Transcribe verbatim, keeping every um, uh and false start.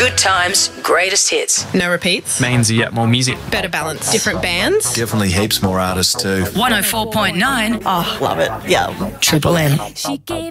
Good times, greatest hits. No repeats. Means you get more music. Better balance. Different bands. Definitely heaps more artists too. one oh four point nine. Oh, love it. Yeah. Triple M. She gave